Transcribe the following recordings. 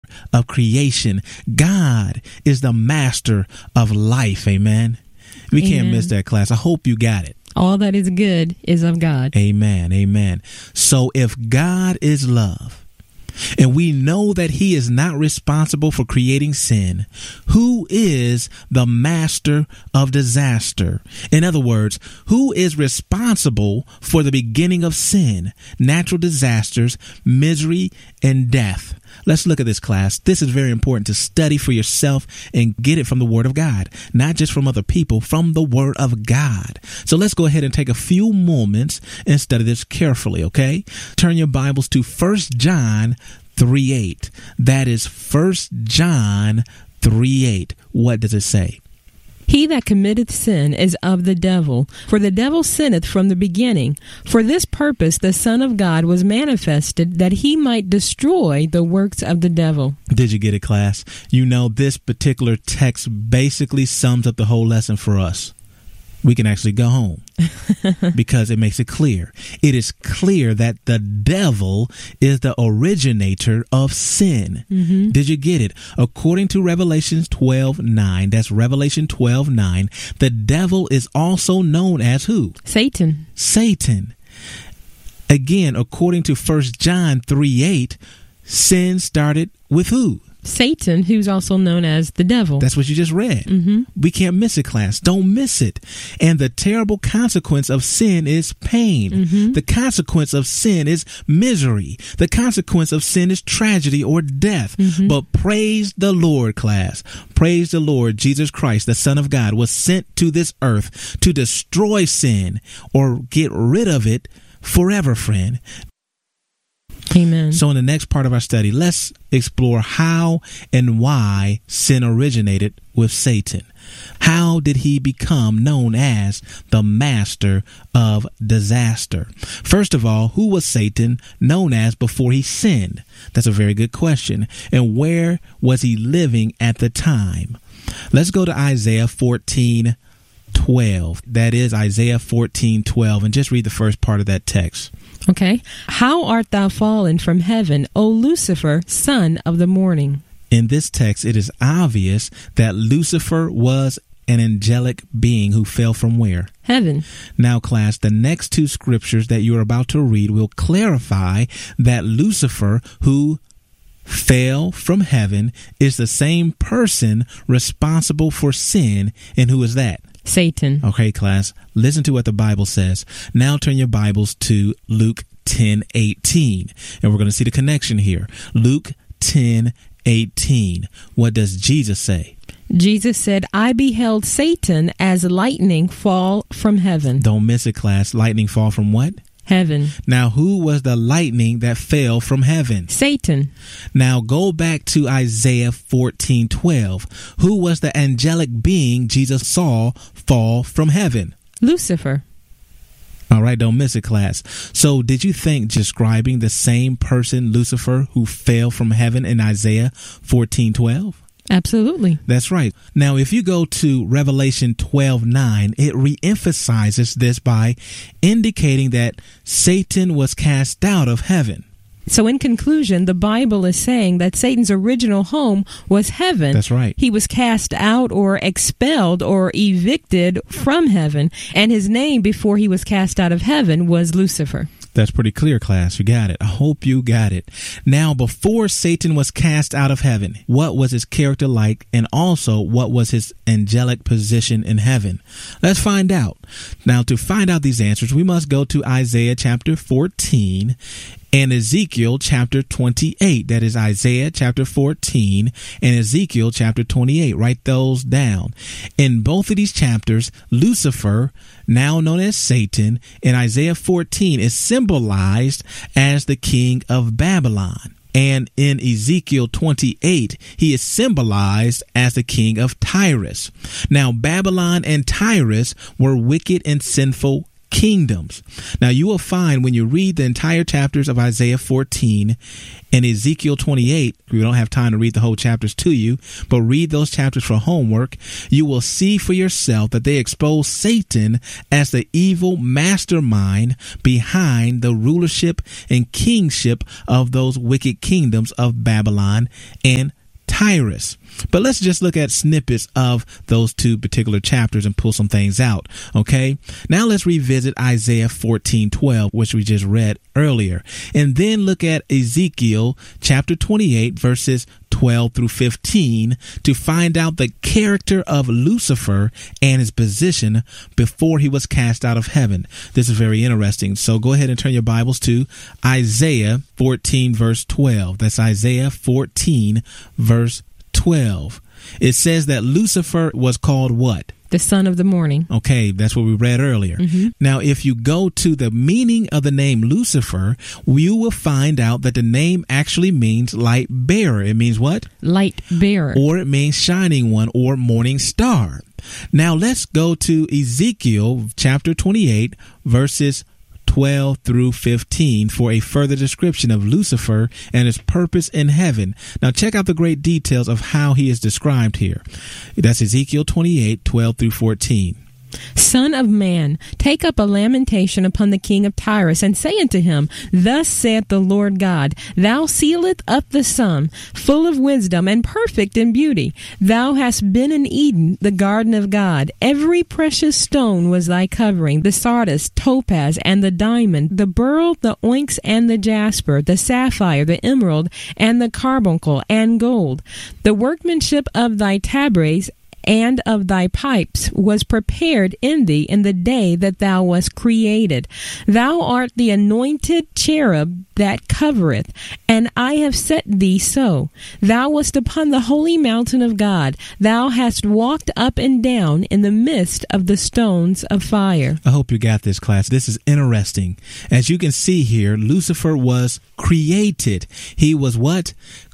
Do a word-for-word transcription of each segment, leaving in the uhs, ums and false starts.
of creation. God is the master of life. Amen. We Amen. Can't miss that, class. I hope you got it. All that is good is of God. Amen. Amen. So if God is love, and we know that he is not responsible for creating sin, who is the master of disaster? In other words, who is responsible for the beginning of sin, natural disasters, misery, and death? Let's look at this, class. This is very important to study for yourself and get it from the Word of God, not just from other people, from the Word of God. So let's go ahead and take a few moments and study this carefully, okay? Turn your Bibles to First John three eight. That is First John three eight. What does it say? He that committeth sin is of the devil, for the devil sinneth from the beginning. For this purpose the Son of God was manifested, that he might destroy the works of the devil. Did you get it, class? You know, this particular text basically sums up the whole lesson for us. We can actually go home because it makes it clear. It is clear that the devil is the originator of sin. Mm-hmm. Did you get it? According to Revelation twelve nine, that's Revelation twelve nine, the devil is also known as who? Satan. Satan. Again, according to First John three eight, sin started with who? Satan, who's also known as the devil. That's what you just read. Mm-hmm. We can't miss it, class. Don't miss it. And the terrible consequence of sin is pain. Mm-hmm. The consequence of sin is misery. The consequence of sin is tragedy or death. Mm-hmm. But praise the Lord, class. Praise the Lord. Jesus Christ, the Son of God, was sent to this earth to destroy sin or get rid of it forever, friend. Amen. So in the next part of our study, let's explore how and why sin originated with Satan. How did he become known as the master of disaster? First of all, who was Satan known as before he sinned? That's a very good question. And where was he living at the time? Let's go to Isaiah fourteen twelve. That is Isaiah fourteen twelve, and just read the first part of that text. Okay. How art thou fallen from heaven, O Lucifer, son of the morning? In this text, it is obvious that Lucifer was an angelic being who fell from where? Heaven. Now, class, the next two scriptures that you're about to read will clarify that Lucifer, who fell from heaven, is the same person responsible for sin. And who is that? Satan. Okay, class, listen to what the Bible says. Now turn your Bibles to Luke ten eighteen, and we're going to see the connection here. Luke ten eighteen. What does Jesus say? Jesus said, I beheld Satan as lightning fall from heaven. Don't miss it, class. Lightning fall from what? Heaven. Now, who was the lightning that fell from heaven? Satan. Now, go back to Isaiah fourteen twelve. Who was the angelic being Jesus saw fall from heaven? Lucifer. All right, don't miss it, class. So did you think describing the same person, Lucifer, who fell from heaven in Isaiah fourteen twelve? Absolutely. That's right. Now, if you go to Revelation twelve nine, it reemphasizes this by indicating that Satan was cast out of heaven. So in conclusion, the Bible is saying that Satan's original home was heaven. That's right. He was cast out or expelled or evicted from heaven, and his name before he was cast out of heaven was Lucifer. That's pretty clear, class. You got it. I hope you got it. Now, before Satan was cast out of heaven, what was his character like, and also what was his angelic position in heaven? Let's find out. Now, to find out these answers, we must go to Isaiah chapter fourteen and Ezekiel chapter twenty-eight. That is Isaiah chapter fourteen and Ezekiel chapter twenty-eight. Write those down. In both of these chapters, Lucifer, now known as Satan, in Isaiah fourteen is symbolized as the king of Babylon. And in Ezekiel twenty-eight, he is symbolized as the king of Tyrus. Now, Babylon and Tyrus were wicked and sinful kingdoms. Now you will find when you read the entire chapters of Isaiah fourteen and Ezekiel twenty-eight, we don't have time to read the whole chapters to you, but read those chapters for homework. You will see for yourself that they expose Satan as the evil mastermind behind the rulership and kingship of those wicked kingdoms of Babylon and Tyrus. But let's just look at snippets of those two particular chapters and pull some things out. Okay. Now let's revisit Isaiah fourteen twelve, which we just read earlier, and then look at Ezekiel chapter twenty-eight, verses twelve through fifteen to find out the character of Lucifer and his position before he was cast out of heaven. This is very interesting. So go ahead and turn your Bibles to Isaiah fourteen, verse twelve. That's Isaiah fourteen, verse twelve. It says that Lucifer was called what? The son of the morning. Okay, that's what we read earlier. Mm-hmm. Now, if you go to the meaning of the name Lucifer, you will find out that the name actually means light bearer. It means what? Light bearer. Or it means shining one or morning star. Now, let's go to Ezekiel chapter twenty-eight, verses twelve through fifteen for a further description of Lucifer and his purpose in heaven. Now check out the great details of how he is described here. That's Ezekiel twenty-eight, twelve through fourteen. Son of man, take up a lamentation upon the king of Tyrus, and say unto him, Thus saith the Lord God, Thou sealest up the sum, full of wisdom and perfect in beauty. Thou hast been in Eden, the garden of God. Every precious stone was thy covering, the sardius, topaz, and the diamond, the beryl, the onyx, and the jasper, the sapphire, the emerald, and the carbuncle, and gold. The workmanship of thy tabrets and of thy pipes was prepared in thee in the day that thou wast created. Thou art the anointed cherub that covereth, and I have set thee so. Thou wast upon the holy mountain of God. Thou hast walked up and down in the midst of the stones of fire. I hope you got this, class. This is interesting. As you can see here, Lucifer was created. He was what?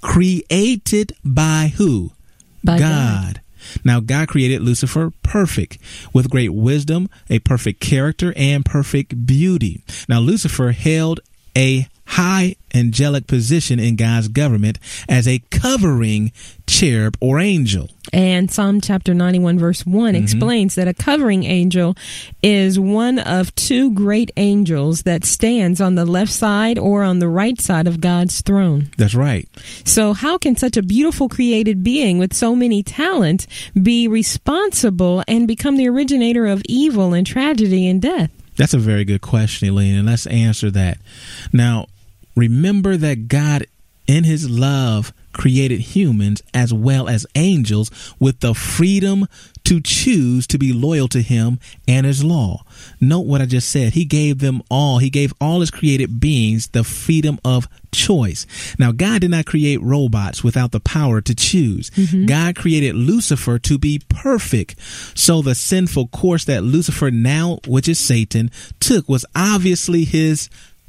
Created by who? By God. God. Now, God created Lucifer perfect, with great wisdom, a perfect character, and perfect beauty. Now, Lucifer held a high angelic position in God's government as a covering cherub or angel. And Psalm chapter ninety-one verse one mm-hmm. explains that a covering angel is one of two great angels that stands on the left side or on the right side of God's throne. That's right. So how can such a beautiful created being with so many talents be responsible and become the originator of evil and tragedy and death? That's a very good question, Elaine, and let's answer that. Now, remember that God, in his love, created humans as well as angels with the freedom to choose to be loyal to him and his law. Note what I just said. He gave them all, he gave all his created beings the freedom of choice. Now, God did not create robots without the power to choose. Mm-hmm. God created Lucifer to be perfect. So the sinful course that Lucifer now, which is Satan, took was obviously his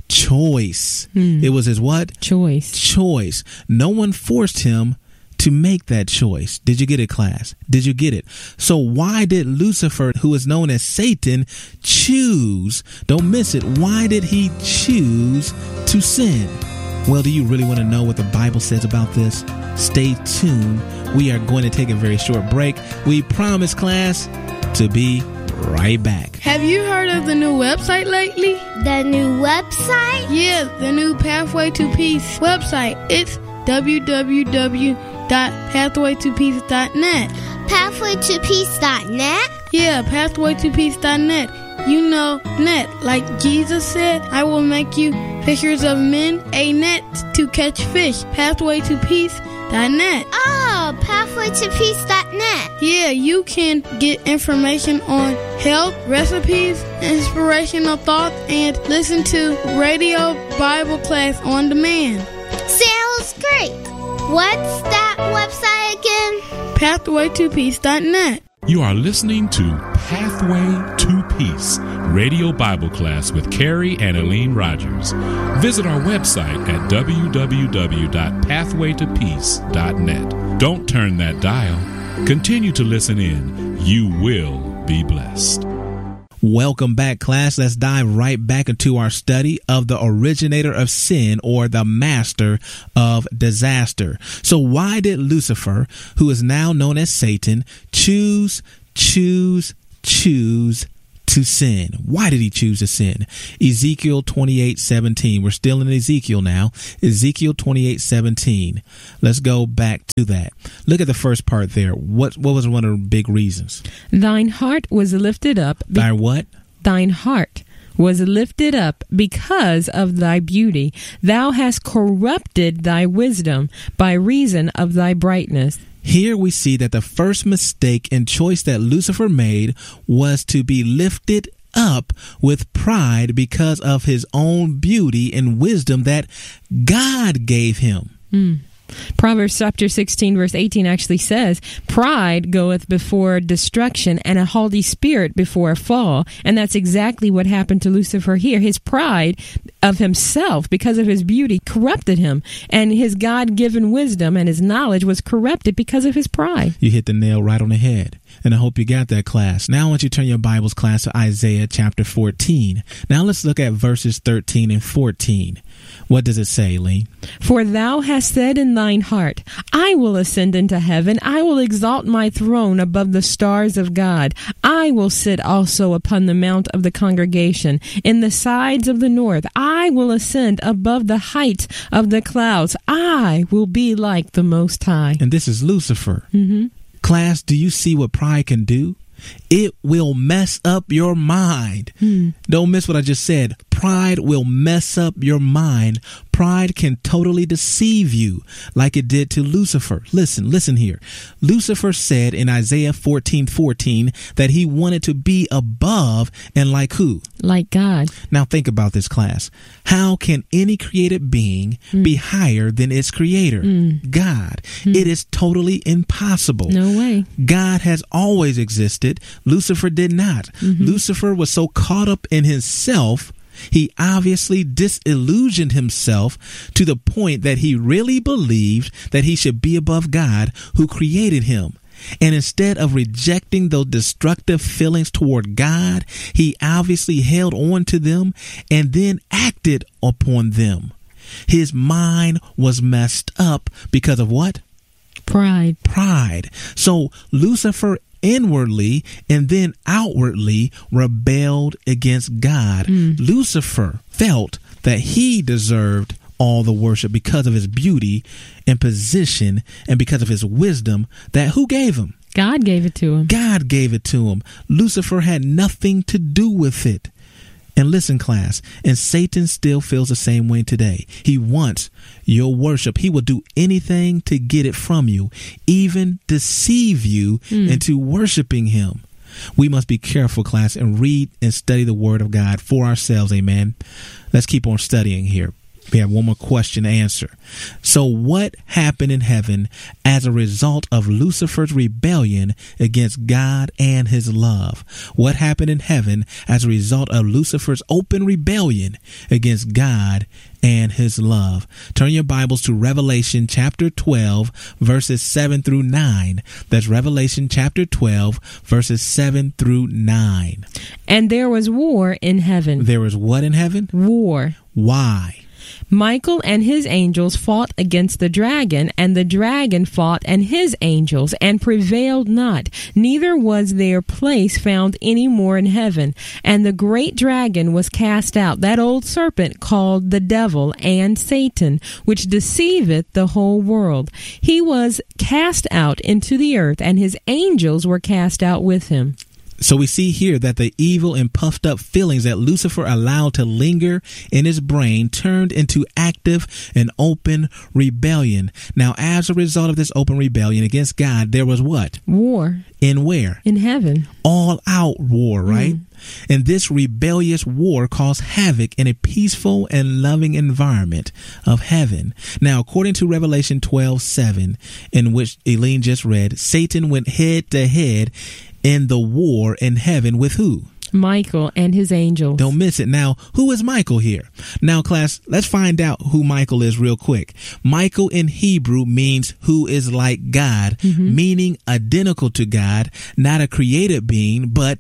choice. Hmm. It was his what? Choice. Choice. No one forced him to make that choice. Did you get it, class? Did you get it? So why did Lucifer, who is known as Satan, choose? Don't miss it. Why did he choose to sin? Well, do you really want to know what the Bible says about this? Stay tuned. We are going to take a very short break. We promise, class, to be right back. Have you heard of the new website lately? The new website? Yeah, the new Pathway to Peace website. It's w w w dot pathway to peace dot net. pathway to peace dot net? Yeah, pathway to peace dot net. You know, net. Like Jesus said, I will make you fishers of men, a net to catch fish. pathway to peace dot net. Oh, pathway to peace dot net. Yeah, you can get information on health, recipes, inspirational thoughts, and listen to radio Bible class on demand. Sounds great. What's that website again? pathway to peace dot net. You are listening to Pathway to Peace, radio Bible class with Carrie and Elaine Rogers. Visit our website at w w w dot pathway to peace dot net. Don't turn that dial. Continue to listen in. You will be blessed. Welcome back, class. Let's dive right back into our study of the originator of sin, or the master of disaster. So why did Lucifer, who is now known as Satan, choose, choose, choose to sin? Why did he choose to sin? Ezekiel twenty-eight seventeen. We're still in Ezekiel now. Ezekiel twenty-eight seventeen. Let's go back to that. Look at the first part there. What what was one of the big reasons? Thine heart was lifted up. Be- Thy what? Thine heart was lifted up because of thy beauty. Thou hast corrupted thy wisdom by reason of thy brightness. Here we see that the first mistake and choice that Lucifer made was to be lifted up with pride because of his own beauty and wisdom that God gave him. Mm. Proverbs chapter sixteen verse eighteen actually says, pride goeth before destruction, and a haughty spirit before a fall. And that's exactly what happened to Lucifer here. His pride of himself, because of his beauty, corrupted him, and his God-given wisdom and his knowledge was corrupted because of his pride. You hit the nail right on the head, and I hope you got that, class. Now I want you to turn your Bibles, class, to Isaiah chapter fourteen. Now let's look at verses thirteen and fourteen. What does it say, Lee? For thou hast said in thine heart, I will ascend into heaven. I will exalt my throne above the stars of God. I will sit also upon the mount of the congregation in the sides of the north. I will ascend above the height of the clouds. I will be like the Most High. And this is Lucifer. Mm-hmm. Class, do you see what pride can do? It will mess up your mind. Hmm. Don't miss what I just said. Pride will mess up your mind. Pride can totally deceive you like it did to Lucifer. Listen, listen here. Lucifer said in Isaiah fourteen fourteen that he wanted to be above and like who? Like God. Now think about this, class. How can any created being mm. be higher than its creator? Mm. God. Mm. It is totally impossible. No way. God has always existed. Lucifer did not. Mm-hmm. Lucifer was so caught up in himself, he obviously disillusioned himself to the point that he really believed that he should be above God who created him. And instead of rejecting those destructive feelings toward God, he obviously held on to them and then acted upon them. His mind was messed up because of what? Pride. Pride. So Lucifer inwardly and then outwardly rebelled against God. Mm. Lucifer felt that he deserved all the worship because of his beauty and position and because of his wisdom that who gave him? God gave it to him. God gave it to him. Lucifer had nothing to do with it. And listen, class, and Satan still feels the same way today. He wants your worship. He will do anything to get it from you, even deceive you mm. into worshiping him. We must be careful, class, and read and study the word of God for ourselves. Amen. Let's keep on studying here. We have one more question to answer. So what happened in heaven as a result of Lucifer's rebellion against God and his love? What happened in heaven as a result of Lucifer's open rebellion against God and his love? Turn your Bibles to Revelation chapter twelve, verses seven through nine. That's Revelation chapter twelve, verses seven through nine. And there was war in heaven. There was what in heaven? War. Why? Michael and his angels fought against the dragon, and the dragon fought and his angels, and prevailed not. Neither was their place found any more in heaven. And the great dragon was cast out, that old serpent called the devil and Satan, which deceiveth the whole world. He was cast out into the earth, and his angels were cast out with him. So we see here that the evil and puffed up feelings that Lucifer allowed to linger in his brain turned into active and open rebellion. Now, as a result of this open rebellion against God, there was what? War. In where? In heaven. All out war, right? Mm. And this rebellious war caused havoc in a peaceful and loving environment of heaven. Now, according to Revelation twelve seven, in which Eileen just read, Satan went head to head in the war in heaven with who? Michael and his angels. Don't miss it. Now, who is Michael here? Now, class, let's find out who Michael is real quick. Michael in Hebrew means who is like God, mm-hmm. meaning identical to God, not a created being, but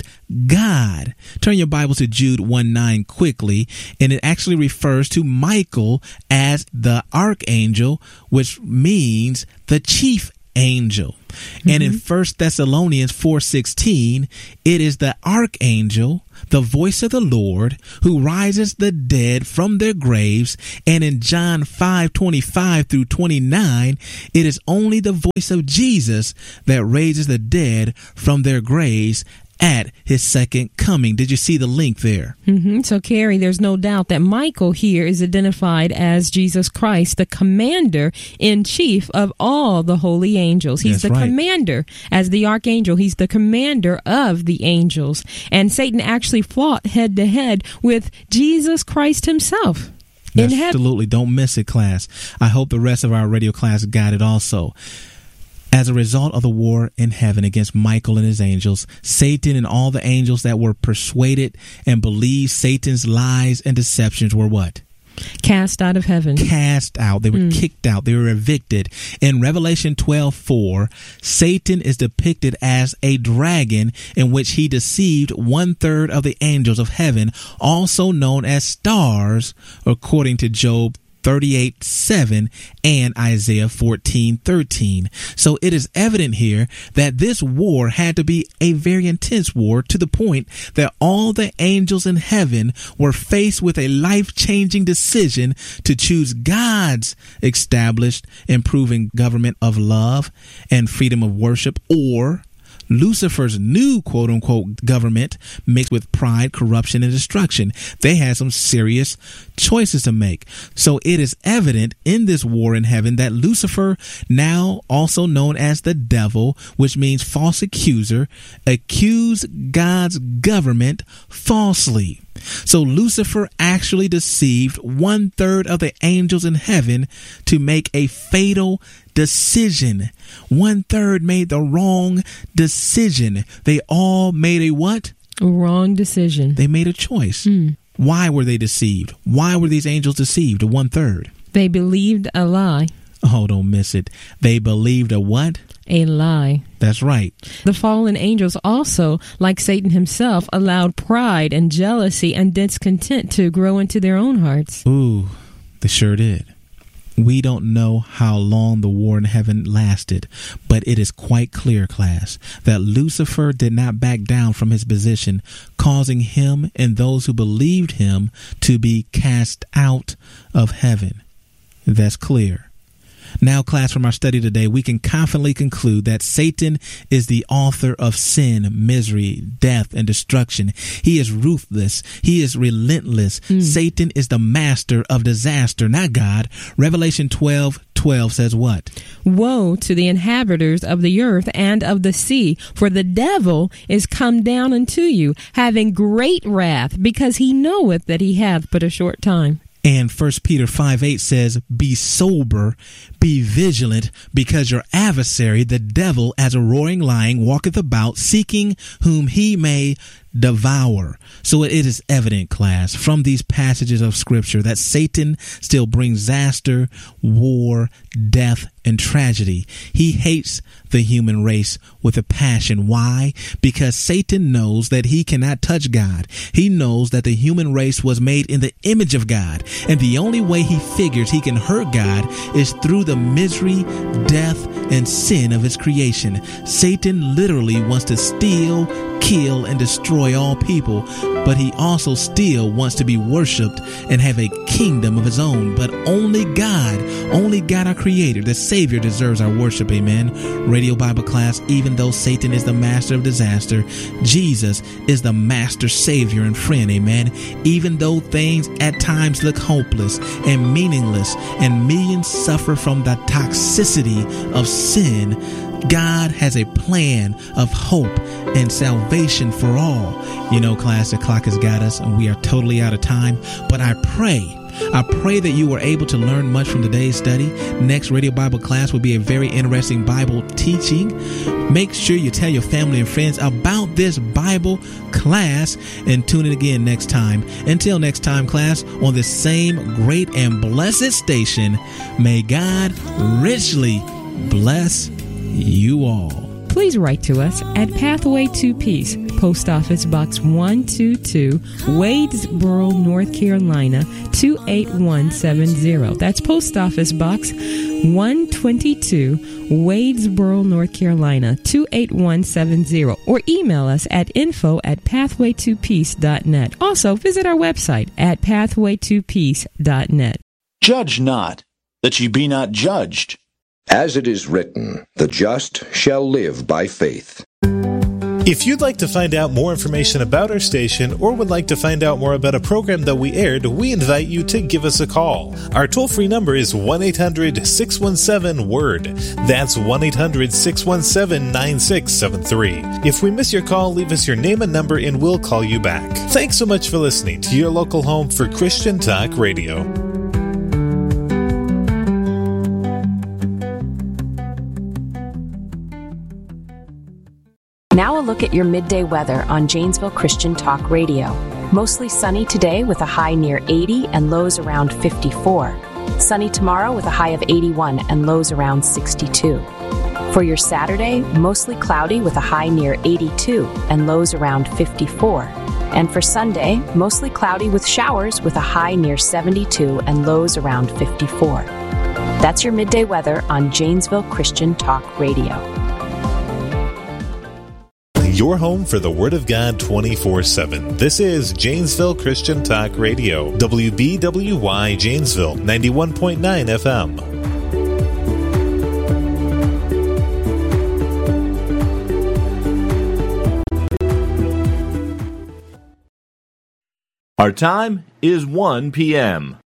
God. Turn your Bible to Jude one nine quickly, and it actually refers to Michael as the archangel, which means the chief angel. Mm-hmm. And in First Thessalonians four sixteen, it is the archangel, the voice of the Lord, who rises the dead from their graves. And in John five twenty-five through twenty-nine, it is only the voice of Jesus that raises the dead from their graves at his second coming. Did you see the link there? Mm-hmm. So, Carrie, there's no doubt that Michael here is identified as Jesus Christ, the commander-in-chief of all the holy angels. He's That's the right. commander as the archangel. He's the commander of the angels. And Satan actually fought head-to-head with Jesus Christ himself. In heaven. Absolutely. Don't miss it, class. I hope the rest of our radio class got it also. As a result of the war in heaven against Michael and his angels, Satan and all the angels that were persuaded and believed Satan's lies and deceptions were what? Cast out of heaven. Cast out. They were mm. kicked out. They were evicted. In Revelation twelve four, Satan is depicted as a dragon in which he deceived one third of the angels of heaven, also known as stars, according to Job thirty-eight seven and Isaiah fourteen thirteen. So it is evident here that this war had to be a very intense war, to the point that all the angels in heaven were faced with a life-changing decision to choose God's established and proven government of love and freedom of worship, or Lucifer's new quote-unquote government mixed with pride, corruption, and destruction. They had some serious choices to make. So it is evident in this war in heaven that Lucifer, now also known as the devil, which means false accuser, accused God's government falsely. So Lucifer actually deceived one third of the angels in heaven to make a fatal decision. One third made the wrong decision. They all made a what? A wrong decision. They made a choice. Mm. Why were they deceived? Why were these angels deceived? One third. They believed a lie. Oh, don't miss it. They believed a what? A lie. That's right. The fallen angels also, like Satan himself, allowed pride and jealousy and discontent to grow into their own hearts. Ooh, they sure did. We don't know how long the war in heaven lasted, but it is quite clear, class, that Lucifer did not back down from his position, causing him and those who believed him to be cast out of heaven. That's clear. Now, class, from our study today, we can confidently conclude that Satan is the author of sin, misery, death, and destruction. He is ruthless. He is relentless. Mm. Satan is the master of disaster, not God. Revelation twelve twelve says what? Woe to the inhabitants of the earth and of the sea, for the devil is come down unto you, having great wrath, because he knoweth that he hath but a short time. And First Peter five eight says, be sober, be vigilant, because your adversary, the devil, as a roaring lion, walketh about, seeking whom he may devour. So it is evident, class, from these passages of Scripture that Satan still brings disaster, war, death, and tragedy. He hates the human race with a passion. Why? Because Satan knows that he cannot touch God. He knows that the human race was made in the image of God, and the only way he figures he can hurt God is through the misery, death, and sin of his creation. Satan literally wants to steal, kill, and destroy all people, but he also still wants to be worshipped and have a kingdom of his own. But only God, only God, our Creator, the Savior, deserves our worship. Amen. Radio Bible class, even though Satan is the master of disaster, Jesus is the master Savior and friend. Amen. Even though things at times look hopeless and meaningless and millions suffer from the toxicity of sin, God has a plan of hope and salvation for all. You know, class, the clock has got us and we are totally out of time, but I pray I pray that you were able to learn much from today's study. Next Radio Bible class will be a very interesting Bible teaching. Make sure you tell your family and friends about this Bible class and tune in again next time. Until next time, class, on this same great and blessed station, may God richly bless you all. Please write to us at Pathway to Peace, Post Office Box one two two, Wadesboro, North Carolina, two eight one seven zero. That's Post Office Box one twenty-two, Wadesboro, North Carolina, two eight one seven zero. Or email us at info at pathway to peace dot net. Also, visit our website at pathway to peace dot net. Judge not, that ye be not judged. As it is written, the just shall live by faith. If you'd like to find out more information about our station or would like to find out more about a program that we aired, we invite you to give us a call. Our toll-free number is one eight hundred six one seven word. That's one eight hundred six one seven nine six seven three. If we miss your call, leave us your name and number and we'll call you back. Thanks so much for listening to your local home for Christian Talk Radio. Now a look at your midday weather on Janesville Christian Talk Radio. Mostly sunny today with a high near eighty and lows around fifty-four. Sunny tomorrow with a high of eighty-one and lows around sixty-two. For your Saturday, mostly cloudy with a high near eighty-two and lows around fifty-four. And for Sunday, mostly cloudy with showers with a high near seventy-two and lows around fifty-four. That's your midday weather on Janesville Christian Talk Radio. Your home for the Word of God twenty-four seven. This is Janesville Christian Talk Radio, W B W Y Janesville, ninety-one point nine F M. Our time is one p.m.